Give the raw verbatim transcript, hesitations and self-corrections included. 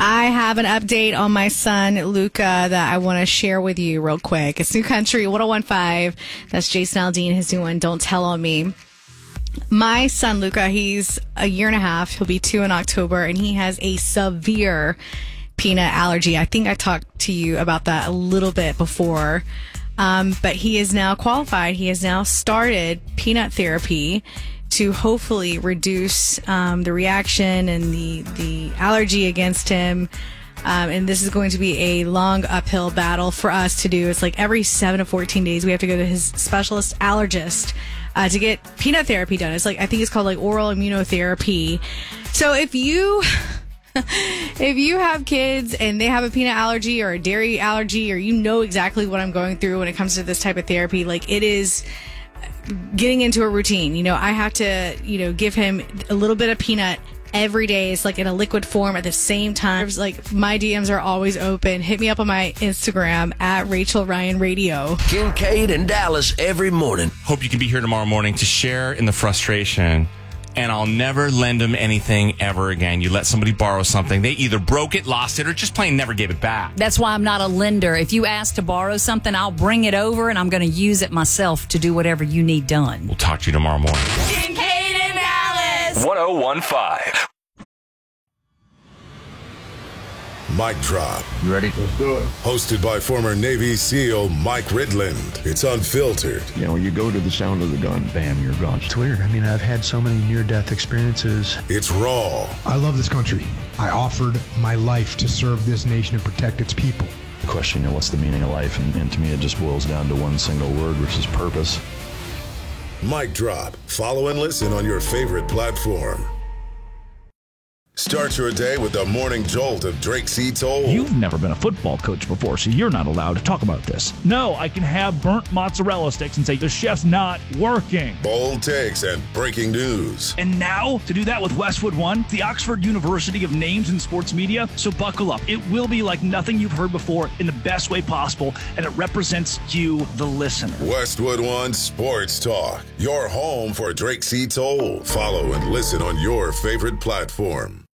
I have an update on my son, Luca, that I want to share with you real quick. It's New Country one oh one point five. That's Jason Aldean, his new one, Don't Tell on Me. My son, Luca, he's a year and a half. He'll be two in October, and he has a severe peanut allergy. I think I talked to you about that a little bit before. Um, but he is now qualified. He has now started peanut therapy to hopefully reduce um, the reaction and the, the allergy against him. Um, and this is going to be a long uphill battle for us to do. It's like every seven to fourteen days, we have to go to his specialist allergist uh, to get peanut therapy done. It's like, I think it's called like oral immunotherapy. So if you... if you have kids and they have a peanut allergy or a dairy allergy, or you know exactly what I'm going through when it comes to this type of therapy, like it is getting into a routine. You know, I have to, you know, give him a little bit of peanut every day. It's like in a liquid form at the same time. It's like my D Ms are always open. Hit me up on my Instagram at Rachel Ryan Radio. Kincaid and Dallas every morning. Hope you can be here tomorrow morning to share in the frustration. And I'll never lend them anything ever again. You let somebody borrow something, they either broke it, lost it, or just plain never gave it back. That's why I'm not a lender. If you ask to borrow something, I'll bring it over, and I'm going to use it myself to do whatever you need done. We'll talk to you tomorrow morning. Kincaid and Dallas. one oh one point five. Mic Drop. You ready? Let's do it. Hosted by former Navy SEAL Mike Ridland. It's unfiltered. You know, you go to the sound of the gun, bam, you're gone. It's weird. I mean, I've had so many near-death experiences. It's raw. I love this country. I offered my life to serve this nation and protect its people. The question, you know, what's the meaning of life? And, and to me, it just boils down to one single word, which is purpose. Mic Drop. Follow and listen on your favorite platform. Start your day with the morning jolt of Drake C. Toll. You've never been a football coach before, so you're not allowed to talk about this. No, I can have burnt mozzarella sticks and say the chef's not working. Bold takes and breaking news. And now, to do that with Westwood One, the Oxford University of names in sports media. So buckle up. It will be like nothing you've heard before in the best way possible, and it represents you, the listener. Westwood One Sports Talk. Your home for Drake C. Toll. Follow and listen on your favorite platform.